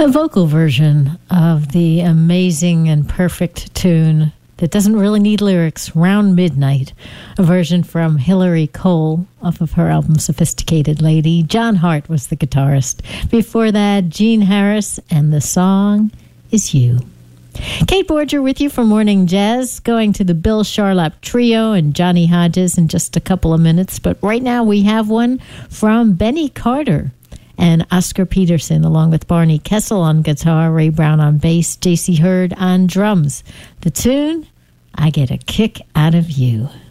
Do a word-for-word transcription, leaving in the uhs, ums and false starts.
A vocal version of the amazing and perfect tune that doesn't really need lyrics, Round Midnight, a version from Hillary Cole off of her album Sophisticated Lady. John Hart was the guitarist. Before that, Gene Harris, and the song is You. Kate Borger with you for Morning Jazz, going to the Bill Charlap Trio and Johnny Hodges in just a couple of minutes. But right now we have one from Benny Carter and Oscar Peterson, along with Barney Kessel on guitar, Ray Brown on bass, J C Hurd on drums. The tune, I Get a Kick Out of You.